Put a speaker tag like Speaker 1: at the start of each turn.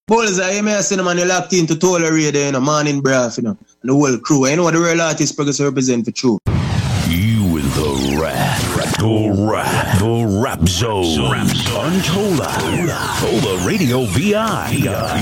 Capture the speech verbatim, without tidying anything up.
Speaker 1: Bulls, I may have seen them and you locked into Total Radio, you know, Morning Braff, you know, and the whole crew. You know what the real artist Progressive represent for true.
Speaker 2: You in the rap, the rap, the rap zone. Rap zone. Untold, Tola Radio V I.